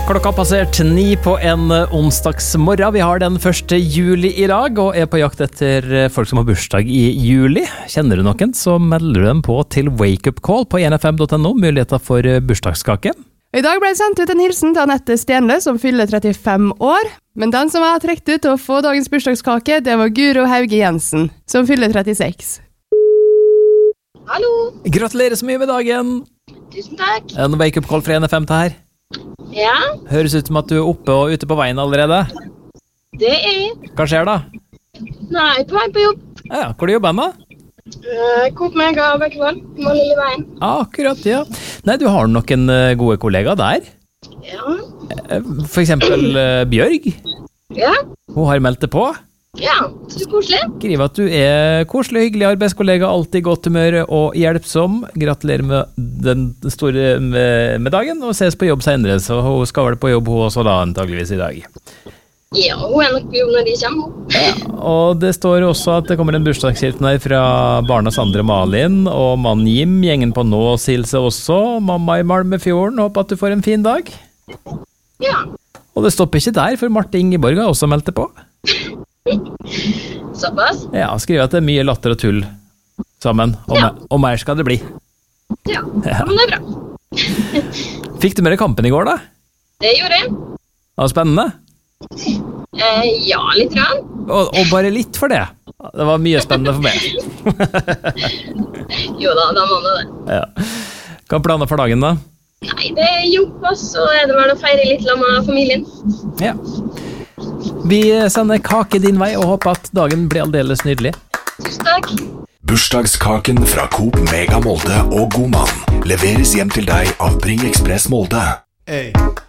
Klokka passert 9 på en onsdagsmorgen. Vi har den 1. juli i dag, og er på jakt etter folk som har bursdag i juli. Kjenner du noen, så melder du dem på til Wake Up Call på nfm.no, muligheter for bursdagskake. I dag ble det sendt ut en hilsen til Annette Stenle, som fyller 35 år. Men den som jeg har trekt ut til å få dagens bursdagskake, det var Guro Hauge Jensen, som fyller 36. Hallo! Gratulerer så mye med dagen! Tusen takk! En Wake Up Call fra NFM til her. Ja, Høres ut som at du er oppe og ute på veien allerede. det er jeg. Hva skjer da? Nei, på vei på jobb. Ja, hvor jobber du med? Coop Mega og Bekkevold, på Lilleveien. Akkurat, ja. Nei, du har noen gode kollegaer der. Ja. For eksempel Bjørg. Ja, Hun har meldt det på. ja, så koselig. Skriver at du er koselig, hyggelig arbeidskollega, alltid godt humør og hjelpsom. Gratulerer med den store med dagen, og ses på jobb senere. Så hun skal vel på jobb hun også da, antageligvis i dag. Ja, hun er nok på jobb når de kommer. Ja, og det står også at det kommer en bursdagshilsen her fra barna Sandra og Malin, og mann Jim, gjengen på Nås hilse også. Mamma i Malmefjorden, håper at du får en fin dag. Ja, Og det stopper ikke der, for Marte Ingeborg har også meldt det på. såpass. Ja, skriver at det er mye latter og tull sammen, og mer skal det bli. Ja, men det er bra. Fikk du med deg kampen i går da? Det gjorde jeg. Det var spennende. Ja, litt rann. Og bare litt for det. Det var mye spennende for meg. Jo da må det. Ja. Hva er planer for dagen da? Nei, det er jobb, og så er det vel å feire litt sammen med familien. Ja. Vi sender kake din vei og håper at dagen blir aldeles nydelig. Tusen takk. Bursdagskaken fra Coop Mega Molde og Godmann leveres hjem til deg av Bring Express Molde. Hey.